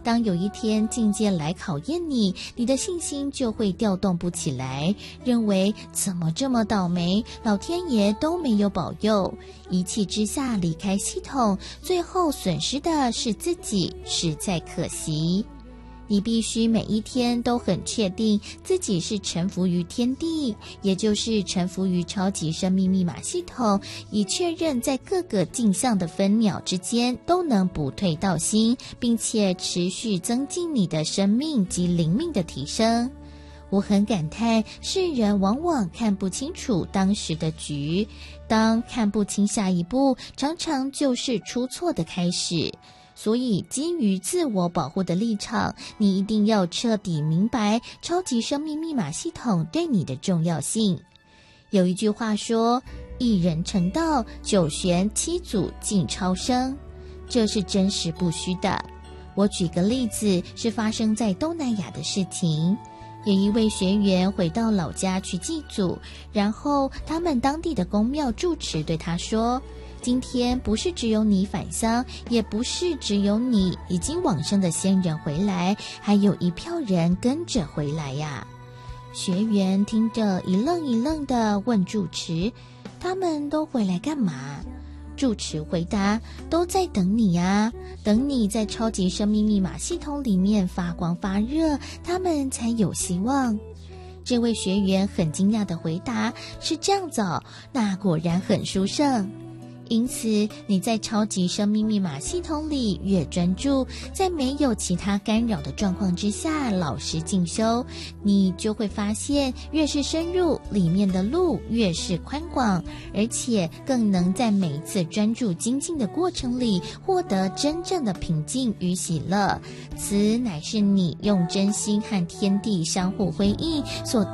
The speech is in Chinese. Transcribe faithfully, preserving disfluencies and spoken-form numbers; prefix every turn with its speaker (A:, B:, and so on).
A: 当有一天境界来考验你，你的信心就会调动不起来，认为怎么这么倒霉，老天爷都没有保佑，一气之下离开系统，最后损失的是自己，实在可惜。你必须每一天都很确定自己是臣服于天地，也就是臣服于超级生命密码系统，以确认在各个镜像的分秒之间都能不退道心，并且持续增进你的生命及灵命的提升。我很感叹，世人往往看不清楚当时的局，当看不清下一步，常常就是出错的开始。所以基于自我保护的立场，你一定要彻底明白超级生命密码系统对你的重要性。有一句话说，一人成道，九玄七祖尽超生，这是真实不虚的。我举个例子，是发生在东南亚的事情。有一位学员回到老家去祭祖，然后他们当地的宫庙住持对他说，今天不是只有你返乡，也不是只有你已经往生的先人回来，还有一票人跟着回来呀。学员听着一愣一愣地问住持，他们都回来干嘛？住持回答，都在等你啊，等你在超级生命密码系统里面发光发热，他们才有希望。这位学员很惊讶地回答，是这样子哦，那果然很殊胜。因此你在超级生命密码系统里越专注，在没有其他干扰的状况之下老实进修，你就会发现越是深入，里面的路越是宽广，而且更能在每一次专注精进的过程里获得真正的平静与喜乐。此乃是你用真心和天地相互辉映所